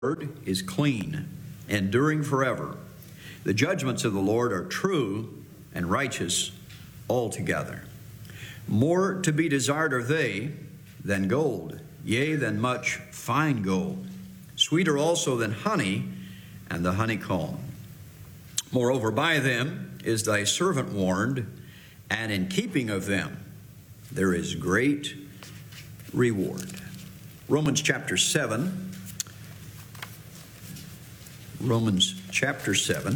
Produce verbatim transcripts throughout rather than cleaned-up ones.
Word is clean, enduring forever. The judgments of the Lord are true and righteous altogether. More to be desired are they than gold, yea, than much fine gold, sweeter also than honey and the honeycomb. Moreover, by them is thy servant warned, and in keeping of them there is great reward. Romans chapter seven. Romans chapter seven,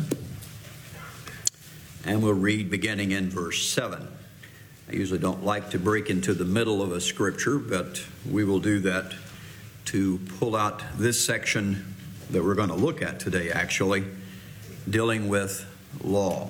and we'll read beginning in verse seven. I usually don't like to break into the middle of a scripture, but we will do that to pull out this section that we're going to look at today, actually, dealing with law.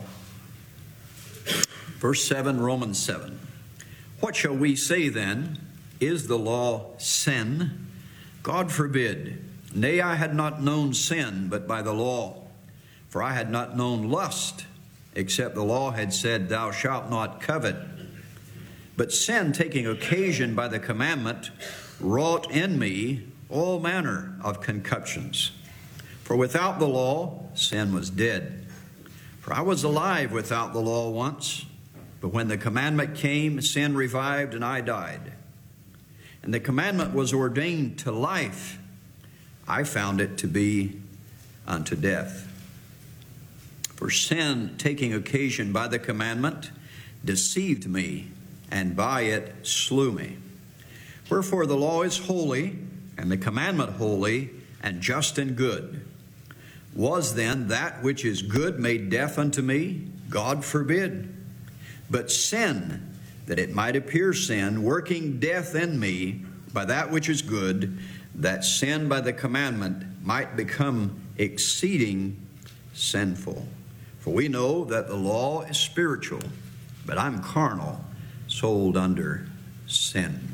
Verse seven, Romans seven. What shall we say then? Is the law sin? God forbid. Nay, I had not known sin but by the law. For I had not known lust, except the law had said, Thou shalt not covet. But sin, taking occasion by the commandment, wrought in me all manner of concupiscence. For without the law, sin was dead. For I was alive without the law once, but when the commandment came, sin revived, and I died. And the commandment was ordained to life. I found it to be unto death. For sin, taking occasion by the commandment, deceived me, and by it slew me. Wherefore the law is holy, and the commandment holy, and just and good. Was then that which is good made death unto me? God forbid. But sin, that it might appear sin, working death in me by that which is good, that sin by the commandment might become exceeding sinful. For we know that the law is spiritual, but I'm carnal, sold under sin.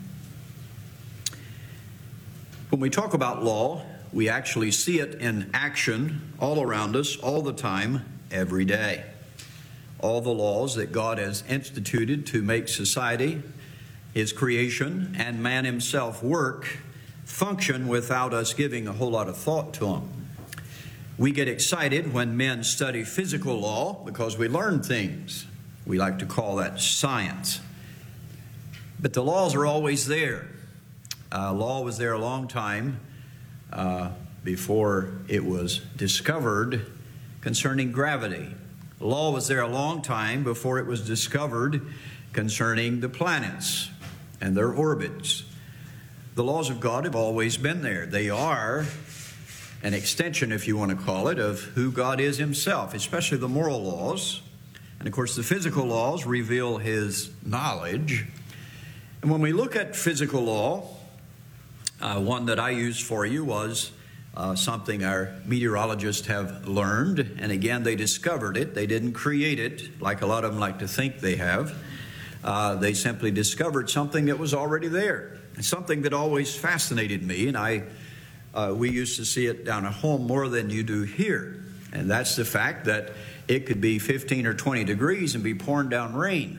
When we talk about law, we actually see it in action all around us, all the time, every day. All the laws that God has instituted to make society, His creation, and man himself work function without us giving a whole lot of thought to them. We get excited when men study physical law because we learn things. We like to call that science. But the laws are always there. Uh, law was there a long time uh, before it was discovered concerning gravity. Law was there a long time before it was discovered concerning the planets and their orbits. The laws of God have always been there. They are an extension, if you want to call it, of who God is Himself, especially the moral laws. And of course, the physical laws reveal His knowledge. And when we look at physical law, uh, one that I used for you was uh, something our meteorologists have learned. And again, they discovered it. They didn't create it like a lot of them like to think they have. Uh, they simply discovered something that was already there. It's something that always fascinated me, and I, uh, we used to see it down at home more than you do here. And that's the fact that it could be fifteen or twenty degrees and be pouring down rain.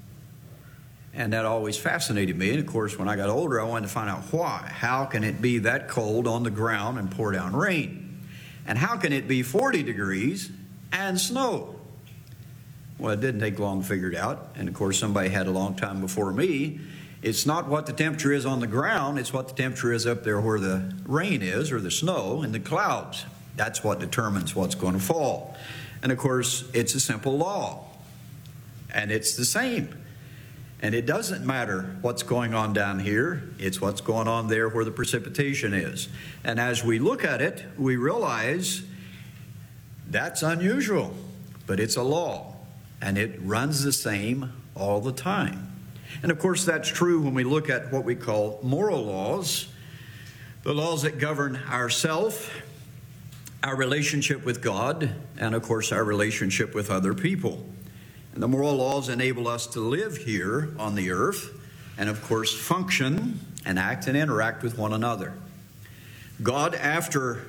And that always fascinated me. And of course, when I got older, I wanted to find out why. How can it be that cold on the ground and pour down rain? And how can it be forty degrees and snow? Well, it didn't take long to figure it out. And of course, somebody had a long time before me. It's not what the temperature is on the ground, it's what the temperature is up there where the rain is, or the snow and the clouds. That's what determines what's going to fall. And of course, it's a simple law. And it's the same. And it doesn't matter what's going on down here, it's what's going on there where the precipitation is. And as we look at it, we realize that's unusual, but it's a law. And it runs the same all the time. And of course, that's true when we look at what we call moral laws, the laws that govern ourselves, our relationship with God, and of course, our relationship with other people. And the moral laws enable us to live here on the earth and, of course, function and act and interact with one another. God, after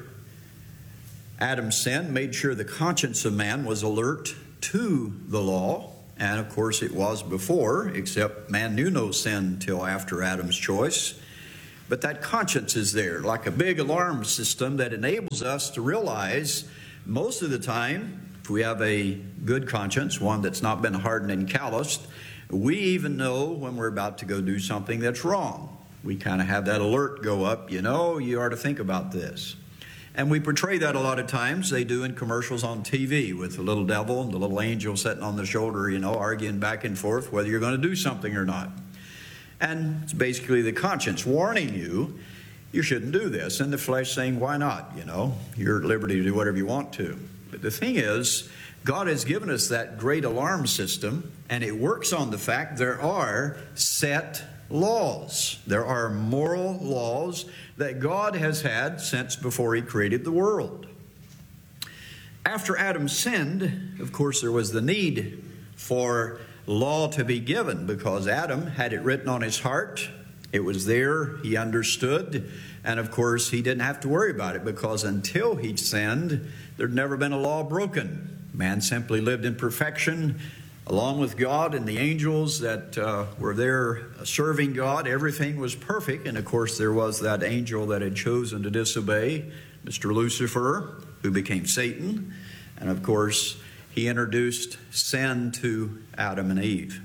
Adam's sin, made sure the conscience of man was alert to the law. And of course it was before, except man knew no sin till after Adam's choice. But that conscience is there, like a big alarm system that enables us to realize most of the time, if we have a good conscience, one that's not been hardened and calloused, we even know when we're about to go do something that's wrong. We kind of have that alert go up, you know, you ought to think about this. And we portray that a lot of times. They do in commercials on T V with the little devil and the little angel sitting on the shoulder, you know, arguing back and forth whether you're going to do something or not. And it's basically the conscience warning you, you shouldn't do this. And the flesh saying, why not? You know, you're at liberty to do whatever you want to. But the thing is, God has given us that great alarm system, and it works on the fact there are set laws. There are moral laws that God has had since before He created the world. After Adam sinned, of course, there was the need for law to be given because Adam had it written on his heart. It was there. He understood. And of course, he didn't have to worry about it because until he sinned, there'd never been a law broken. Man simply lived in perfection along with God and the angels that uh, were there serving God. Everything was perfect. And of course, there was that angel that had chosen to disobey, Mister Lucifer, who became Satan. And of course, he introduced sin to Adam and Eve.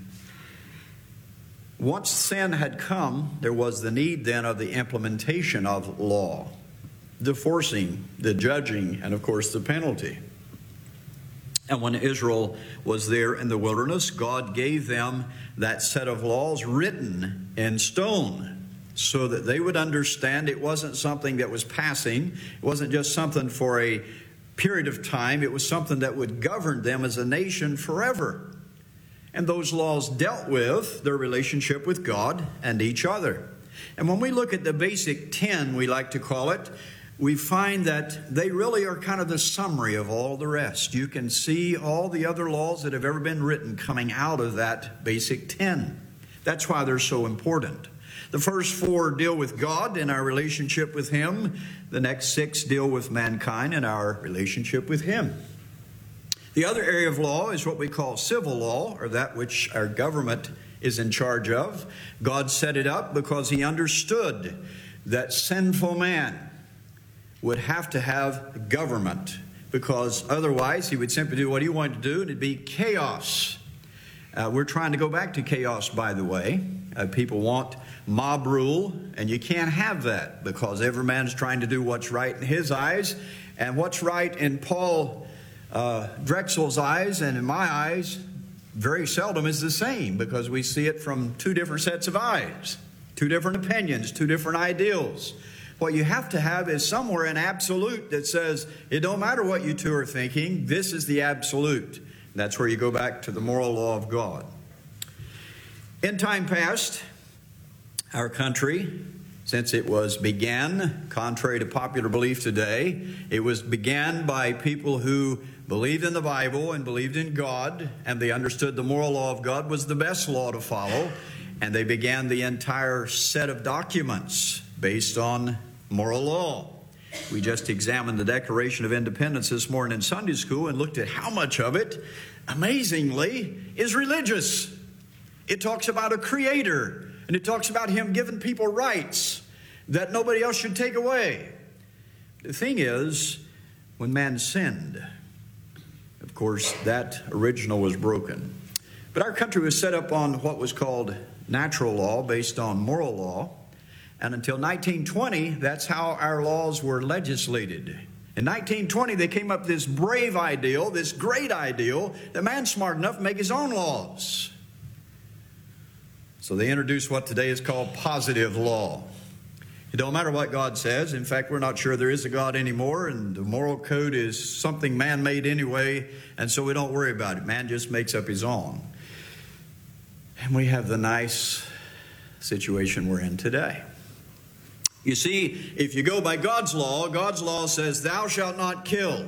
Once sin had come, there was the need then of the implementation of law, the forcing, the judging, and of course the penalty. And when Israel was there in the wilderness, God gave them that set of laws written in stone so that they would understand it wasn't something that was passing. It wasn't just something for a period of time. It was something that would govern them as a nation forever. And those laws dealt with their relationship with God and each other. And when we look at the basic ten, we like to call it, we find that they really are kind of the summary of all the rest. You can see all the other laws that have ever been written coming out of that basic ten. That's why they're so important. The first four deal with God and our relationship with Him. The next six deal with mankind and our relationship with Him. The other area of law is what we call civil law, or that which our government is in charge of. God set it up because He understood that sinful man would have to have government, because otherwise He would simply do what He wanted to do, and it'd be chaos. Uh, we're trying to go back to chaos, by the way. Uh, people want mob rule, and you can't have that because every man's trying to do what's right in his eyes, and what's right in Paul uh, Drexel's eyes and in my eyes very seldom is the same, because we see it from two different sets of eyes, two different opinions, two different ideals. What you have to have is somewhere an absolute that says it don't matter what you two are thinking, this is the absolute. And that's where you go back to the moral law of God. In time past, our country, since it was began, contrary to popular belief today, it was began by people who believed in the Bible and believed in God, and they understood the moral law of God was the best law to follow, and they began the entire set of documents based on moral law. We just examined the Declaration of Independence this morning in Sunday school and looked at how much of it, amazingly, is religious. It talks about a creator, and it talks about Him giving people rights that nobody else should take away. The thing is, when man sinned, of course, that original was broken. But our country was set up on what was called natural law based on moral law. And until nineteen twenty, that's how our laws were legislated. In nineteen twenty, they came up with this brave ideal, this great ideal, that man's smart enough to make his own laws. So they introduced what today is called positive law. It don't matter what God says. In fact, we're not sure there is a God anymore, and the moral code is something man-made anyway, and so we don't worry about it. Man just makes up his own. And we have the nice situation we're in today. You see, if you go by God's law, God's law says, thou shalt not kill.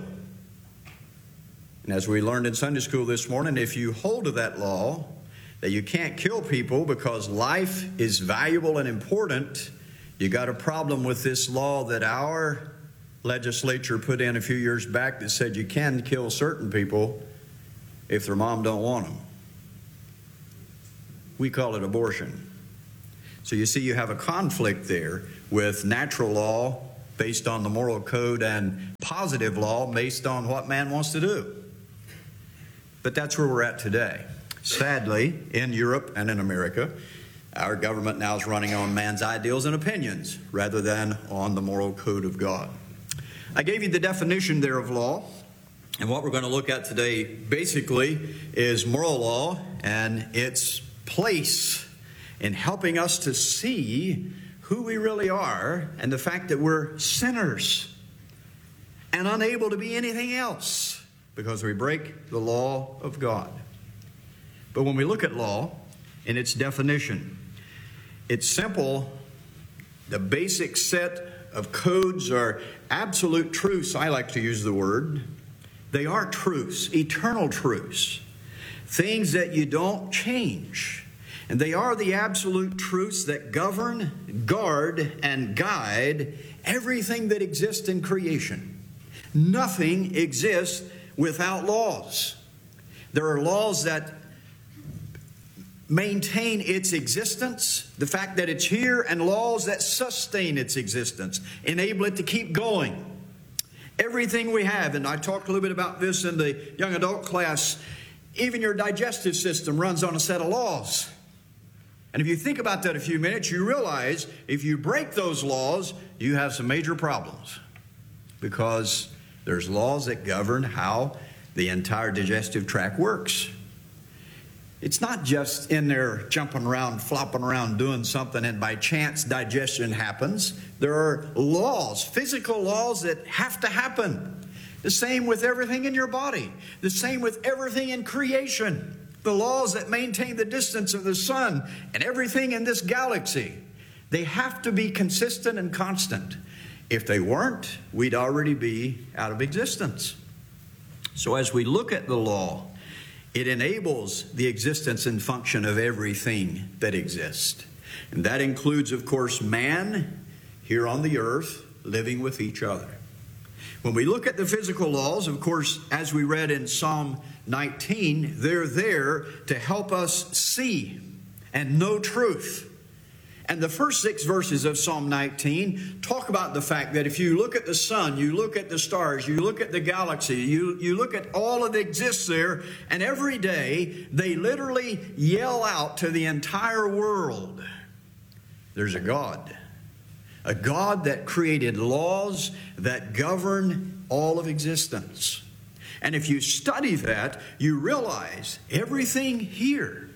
And as we learned in Sunday school this morning, if you hold to that law, that you can't kill people because life is valuable and important, you got a problem with this law that our legislature put in a few years back that said you can kill certain people if their mom don't want them. We call it abortion. So you see, you have a conflict there with natural law based on the moral code and positive law based on what man wants to do. But that's where we're at today. Sadly, in Europe and in America, our government now is running on man's ideals and opinions rather than on the moral code of God. I gave you the definition there of law, and what we're going to look at today basically is moral law and its place in helping us to see who we really are and the fact that we're sinners and unable to be anything else because we break the law of God. But when we look at law in its definition, it's simple. The basic set of codes are absolute truths. I like to use the word. They are truths, eternal truths, things that you don't change. And they are the absolute truths that govern, guard, and guide everything that exists in creation. Nothing exists without laws. There are laws that maintain its existence, the fact that it's here, and laws that sustain its existence, enable it to keep going. Everything we have, and I talked a little bit about this in the young adult class, even your digestive system runs on a set of laws. And if you think about that a few minutes, you realize if you break those laws, you have some major problems. Because there's laws that govern how the entire digestive tract works. It's not just in there jumping around, flopping around, doing something, and by chance digestion happens. There are laws, physical laws that have to happen. The same with everything in your body. The same with everything in creation. The laws that maintain the distance of the sun and everything in this galaxy. They have to be consistent and constant. If they weren't, we'd already be out of existence. So as we look at the law, it enables the existence and function of everything that exists. And that includes, of course, man here on the earth living with each other. When we look at the physical laws, of course, as we read in Psalm nineteen, they're there to help us see and know truth. And the first six verses of Psalm nineteen talk about the fact that if you look at the sun, you look at the stars, you look at the galaxy, you, you look at all that exists there, and every day they literally yell out to the entire world, there's a God. A God that created laws that govern all of existence. And if you study that, you realize everything here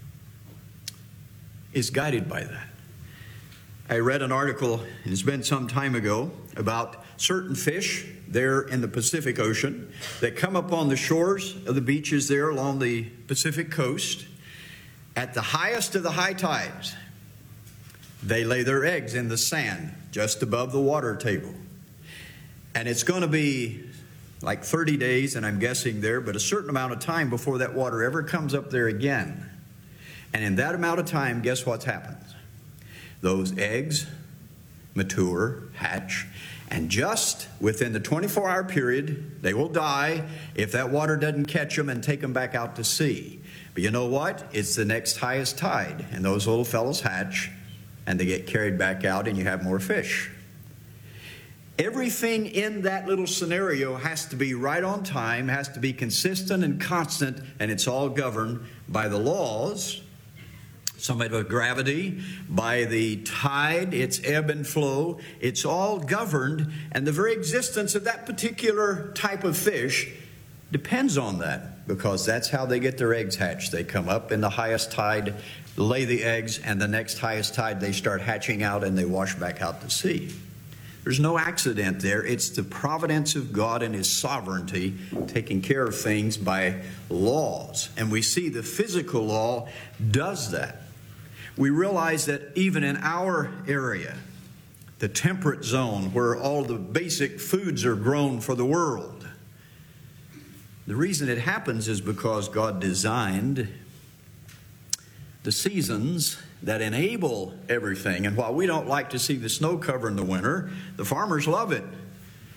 is guided by that. I read an article, it's been some time ago, about certain fish there in the Pacific Ocean that come up on the shores of the beaches there along the Pacific coast. At the highest of the high tides, they lay their eggs in the sand just above the water table. And it's going to be like thirty days, and I'm guessing there, but a certain amount of time before that water ever comes up there again. And in that amount of time, guess what's happened? Those eggs mature, hatch, and just within the twenty-four hour period, they will die if that water doesn't catch them and take them back out to sea. But you know what? It's the next highest tide, and those little fellows hatch, and they get carried back out, and you have more fish. Everything in that little scenario has to be right on time, has to be consistent and constant, and it's all governed by the laws, some of gravity, by the tide, its ebb and flow. It's all governed, and the very existence of that particular type of fish depends on that, because that's how they get their eggs hatched. They come up in the highest tide, lay the eggs, and the next highest tide they start hatching out and they wash back out to sea. There's no accident there. It's the providence of God and His sovereignty taking care of things by laws. And we see the physical law does that. We realize that even in our area, the temperate zone where all the basic foods are grown for the world, the reason it happens is because God designed the seasons that enable everything. And while we don't like to see the snow cover in the winter, the farmers love it.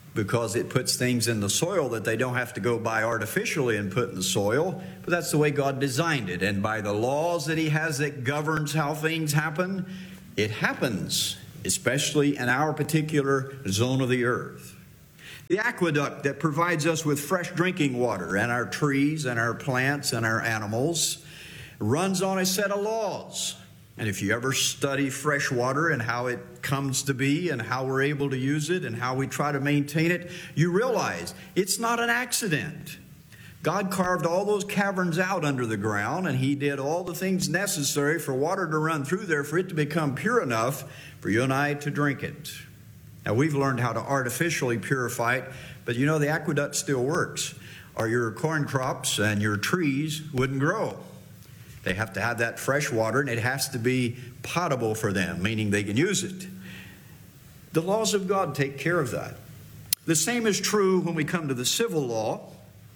because it puts things in the soil that they don't have to go buy artificially and put in the soil, but that's the way God designed it. And by the laws that He has that governs how things happen, it happens, especially in our particular zone of the earth. The aqueduct that provides us with fresh drinking water, and our trees and our plants and our animals, runs on a set of laws. And if you ever study fresh water and how it comes to be and how we're able to use it and how we try to maintain it, you realize it's not an accident. God carved all those caverns out under the ground, and He did all the things necessary for water to run through there for it to become pure enough for you and I to drink it. Now, we've learned how to artificially purify it, but you know the aqueduct still works, or your corn crops and your trees wouldn't grow. They have to have that fresh water, and it has to be potable for them, meaning they can use it. The laws of God take care of that. The same is true when we come to the civil law.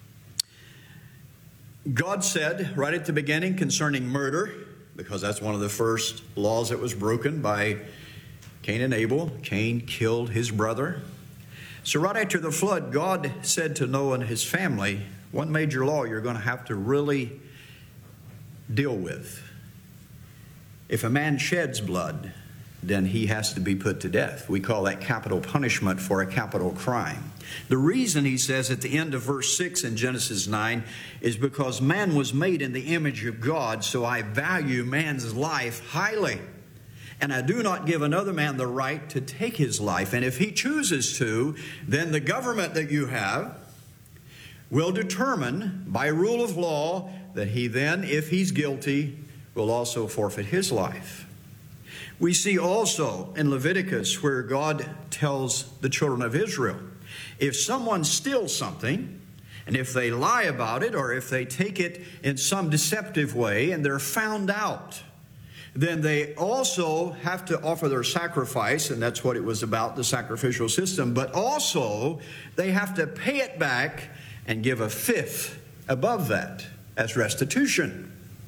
God said right at the beginning concerning murder, because that's one of the first laws that was broken by Cain and Abel. Cain killed his brother. So right after the flood, God said to Noah and his family, one major law you're going to have to really deal with. If a man sheds blood, then he has to be put to death. We call that capital punishment for a capital crime. The reason, he says at the end of verse six in Genesis nine, is because man was made in the image of God, so I value man's life highly. And I do not give another man the right to take his life. And if he chooses to, then the government that you have will determine by rule of law that he then, if he's guilty, will also forfeit his life. We see also in Leviticus where God tells the children of Israel, if someone steals something, and if they lie about it, or if they take it in some deceptive way and they're found out, then they also have to offer their sacrifice, and that's what it was about, the sacrificial system, but also they have to pay it back and give a fifth above that as restitution.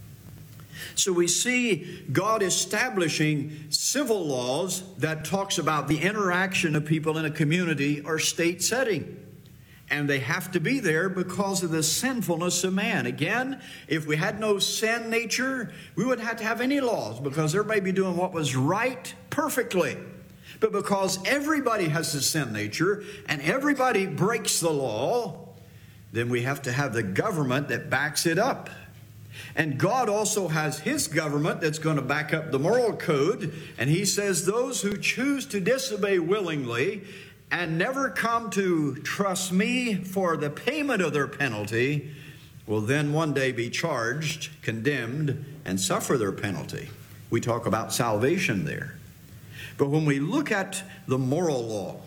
So we see God establishing civil laws that talks about the interaction of people in a community or state setting. And they have to be there because of the sinfulness of man. Again, if we had no sin nature, we wouldn't have to have any laws because everybody would be doing what was right perfectly. But because everybody has a sin nature and everybody breaks the law, then we have to have the government that backs it up. And God also has His government that's going to back up the moral code. And He says those who choose to disobey willingly and never come to trust me for the payment of their penalty will then one day be charged, condemned, and suffer their penalty. We talk about salvation there. But when we look at the moral law,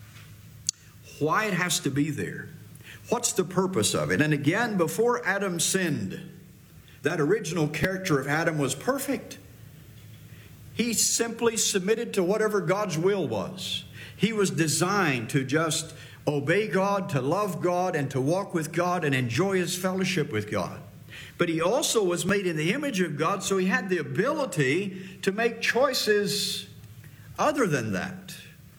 why it has to be there, what's the purpose of it? And again, before Adam sinned, that original character of Adam was perfect. He simply submitted to whatever God's will was. He was designed to just obey God, to love God, and to walk with God and enjoy His fellowship with God. But he also was made in the image of God, so he had the ability to make choices other than that.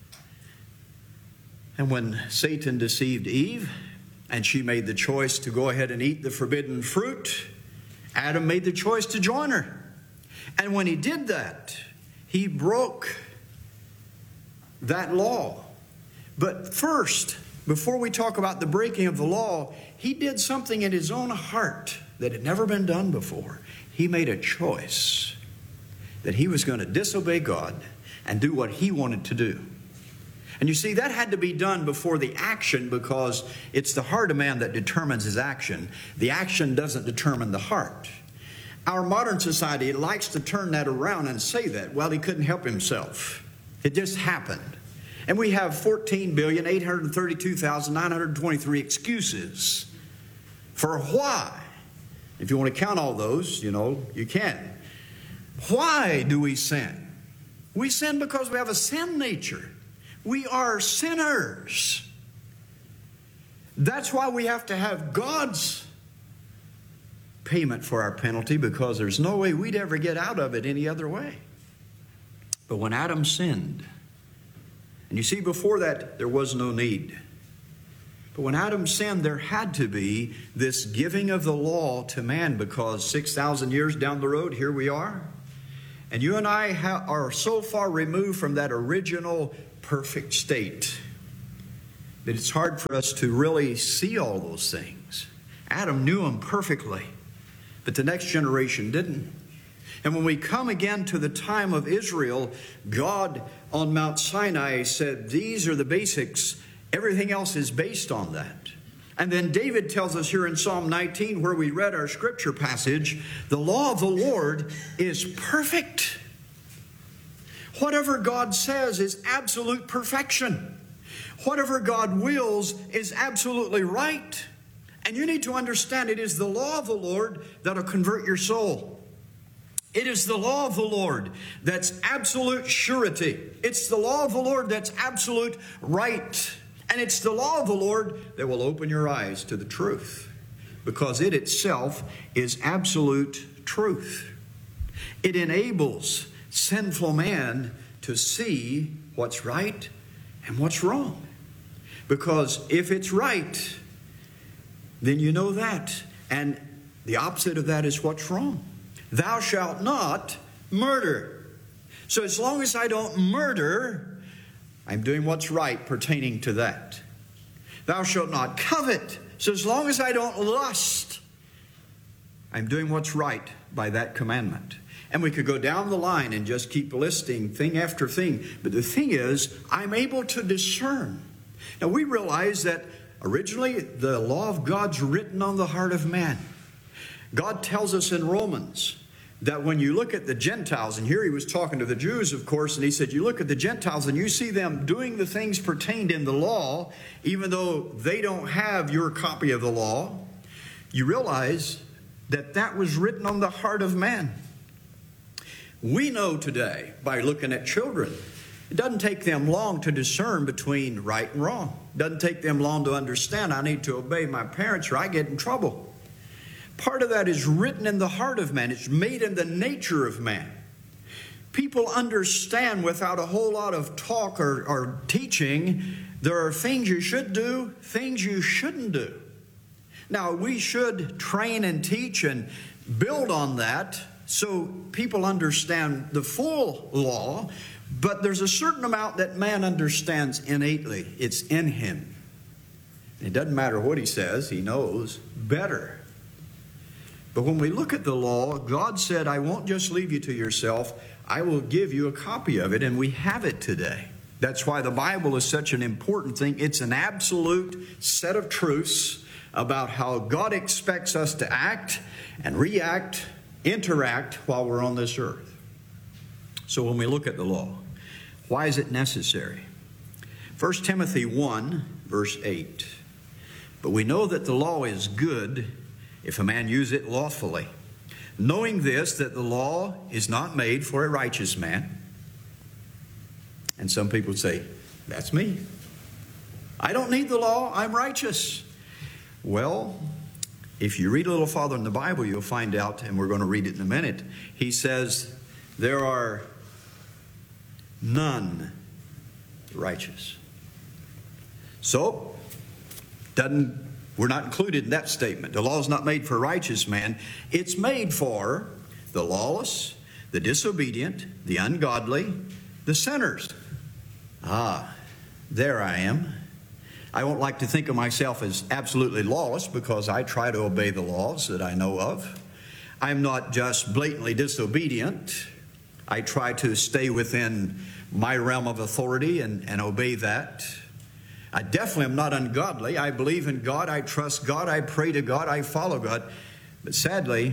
And when Satan deceived Eve, and she made the choice to go ahead and eat the forbidden fruit, Adam made the choice to join her. And when he did that, he broke that law. But first, before we talk about the breaking of the law, he did something in his own heart that had never been done before. He made a choice that he was going to disobey God and do what he wanted to do. And you see, that had to be done before the action, because it's the heart of man that determines his action. The action doesn't determine the heart. Our modern society likes to turn that around and say that, well, he couldn't help himself. It just happened. And we have fourteen billion, eight hundred thirty-two thousand, nine hundred twenty-three excuses for why. If you want to count all those, you know, you can. Why do we sin? We sin because we have a sin nature. We are sinners. That's why we have to have God's payment for our penalty, because there's no way we'd ever get out of it any other way. But when Adam sinned, and you see, before that, there was no need. But when Adam sinned, there had to be this giving of the law to man, because six thousand years down the road, here we are. And you and I ha- are so far removed from that original perfect state that it's hard for us to really see all those things. Adam knew them perfectly, but the next generation didn't. And when we come again to the time of Israel, God on Mount Sinai said, these are the basics. Everything else is based on that. And then David tells us here in Psalm nineteen, where we read our scripture passage, the law of the Lord is perfect. Whatever God says is absolute perfection. Whatever God wills is absolutely right. And you need to understand, it is the law of the Lord that will convert your soul. It is the law of the Lord that's absolute surety. It's the law of the Lord that's absolute right. And it's the law of the Lord that will open your eyes to the truth, because it itself is absolute truth. It enables sinful man to see what's right and what's wrong. Because if it's right, then you know that. And the opposite of that is what's wrong. Thou shalt not murder. So as long as I don't murder, I'm doing what's right pertaining to that. Thou shalt not covet. So as long as I don't lust, I'm doing what's right by that commandment. And we could go down the line and just keep listing thing after thing. But the thing is, I'm able to discern. Now we realize that originally the law of God's written on the heart of man. God tells us in Romans that when you look at the Gentiles, and here he was talking to the Jews, of course, and he said, you look at the Gentiles and you see them doing the things pertained in the law, even though they don't have your copy of the law, you realize that that was written on the heart of man. We know today, by looking at children, it doesn't take them long to discern between right and wrong. It doesn't take them long to understand, I need to obey my parents or I get in trouble. Part of that is written in the heart of man. It's made in the nature of man. People understand without a whole lot of talk or, or teaching, there are things you should do, things you shouldn't do. Now, we should train and teach and build on that so people understand the full law, but there's a certain amount that man understands innately. It's in him. It doesn't matter what he says, he knows better. But when we look at the law, God said, I won't just leave you to yourself. I will give you a copy of it, and we have it today. That's why the Bible is such an important thing. It's an absolute set of truths about how God expects us to act and react, interact while we're on this earth. So when we look at the law, why is it necessary? First Timothy one, verse eight. But we know that the law is good if a man use it lawfully, knowing this, that the law is not made for a righteous man. And some people say, that's me. I don't need the law, I'm righteous. Well, if you read a little farther in the Bible, you'll find out, and we're going to read it in a minute, he says, there are none righteous. So, doesn't We're not included in that statement. The law is not made for a righteous man. It's made for the lawless, the disobedient, the ungodly, the sinners. Ah, there I am. I won't like to think of myself as absolutely lawless because I try to obey the laws that I know of. I'm not just blatantly disobedient. I try to stay within my realm of authority and, and obey that. I definitely am not ungodly. I believe in God. I trust God. I pray to God. I follow God. But sadly,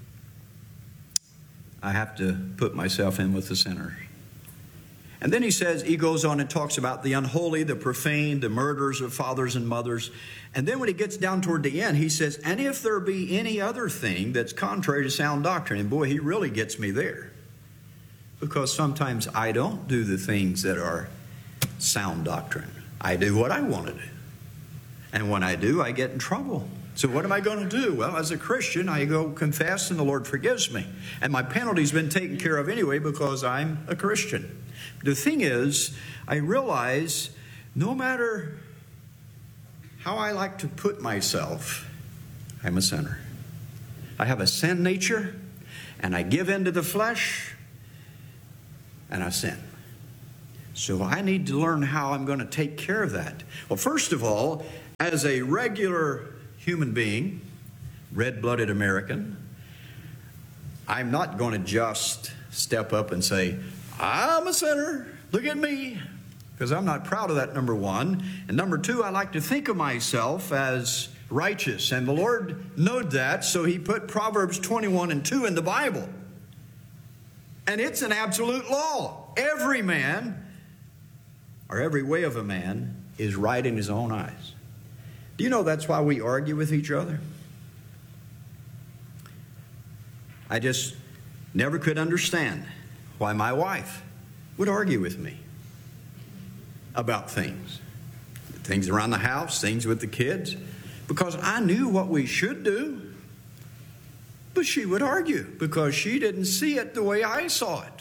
I have to put myself in with the sinner. And then he says, he goes on and talks about the unholy, the profane, the murderers of fathers and mothers. And then when he gets down toward the end, he says, and if there be any other thing that's contrary to sound doctrine. And boy, he really gets me there. Because sometimes I don't do the things that are sound doctrine. I do what I want to do. And when I do, I get in trouble. So what am I going to do? Well, as a Christian, I go confess and the Lord forgives me. And my penalty's been taken care of anyway because I'm a Christian. The thing is, I realize no matter how I like to put myself, I'm a sinner. I have a sin nature, and I give in to the flesh, and I sin. So I need to learn how I'm going to take care of that. Well, first of all, as a regular human being, red-blooded American, I'm not going to just step up and say, I'm a sinner, look at me, because I'm not proud of that, number one. And number two, I like to think of myself as righteous, and the Lord knowed that, so He put Proverbs twenty-one and two in the Bible. And it's an absolute law. Every man, or every way of a man, is right in his own eyes. Do you know that's why we argue with each other? I just never could understand why my wife would argue with me about things. Things around the house, things with the kids. Because I knew what we should do. But she would argue because she didn't see it the way I saw it.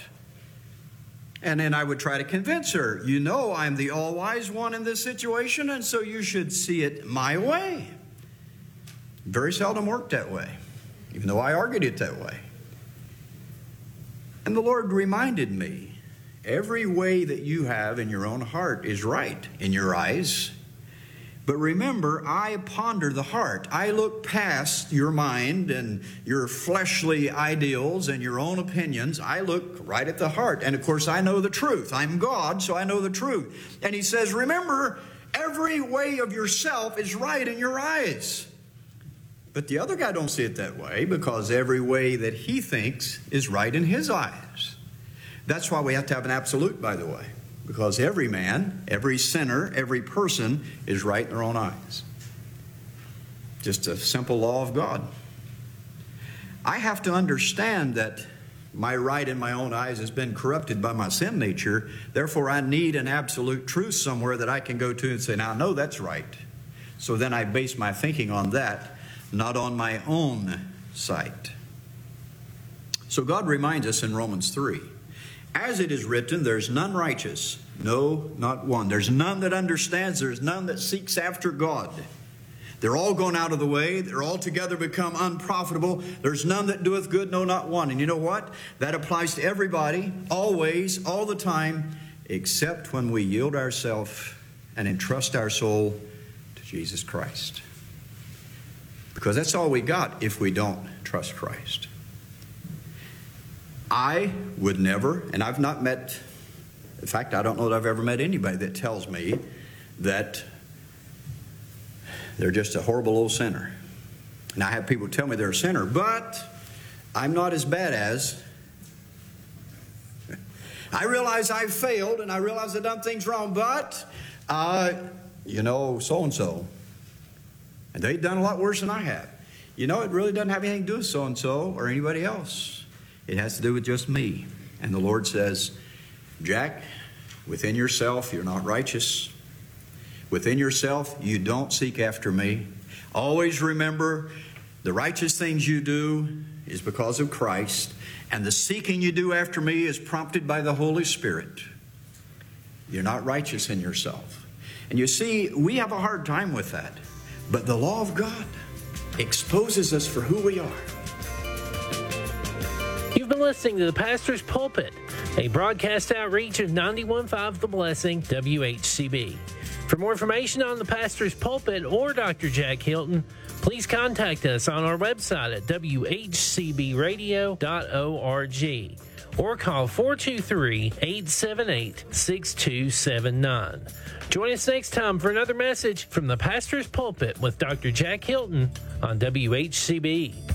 And then I would try to convince her, you know, I'm the all-wise one in this situation, and so you should see it my way. Very seldom worked that way, even though I argued it that way. And the Lord reminded me, every way that you have in your own heart is right in your eyes. But remember, I ponder the heart. I look past your mind and your fleshly ideals and your own opinions. I look right at the heart. And of course, I know the truth. I'm God, so I know the truth. And He says, remember, every way of yourself is right in your eyes. But the other guy don't see it that way, because every way that he thinks is right in his eyes. That's why we have to have an absolute, by the way. Because every man, every sinner, every person is right in their own eyes. Just a simple law of God. I have to understand that my right in my own eyes has been corrupted by my sin nature. Therefore, I need an absolute truth somewhere that I can go to and say, now I know that's right. So then I base my thinking on that, not on my own sight. So God reminds us in Romans three, as it is written, there's none righteous, no, not one. There's none that understands, there's none that seeks after God. They're all gone out of the way, they're all together become unprofitable. There's none that doeth good, no, not one. And you know what? That applies to everybody, always, all the time, except when we yield ourselves and entrust our soul to Jesus Christ. Because that's all we got if we don't trust Christ. I would never, and I've not met, in fact, I don't know that I've ever met anybody that tells me that they're just a horrible old sinner. And I have people tell me they're a sinner, but I'm not as bad as. I realize I've failed, and I realize I've done things wrong, but, uh, you know, so-and-so. And they've done a lot worse than I have. You know, it really doesn't have anything to do with so-and-so or anybody else. It has to do with just me. And the Lord says, Jack, within yourself, you're not righteous. Within yourself, you don't seek after me. Always remember, the righteous things you do is because of Christ. And the seeking you do after me is prompted by the Holy Spirit. You're not righteous in yourself. And you see, we have a hard time with that. But the law of God exposes us for who we are. You've been listening to The Pastor's Pulpit, a broadcast outreach of ninety-one point five The Blessing, W H C B. For more information on The Pastor's Pulpit or Doctor Jack Hilton, please contact us on our website at w h c b radio dot org or call four two three, eight seven eight, six two seven nine. Join us next time for another message from The Pastor's Pulpit with Doctor Jack Hilton on W H C B.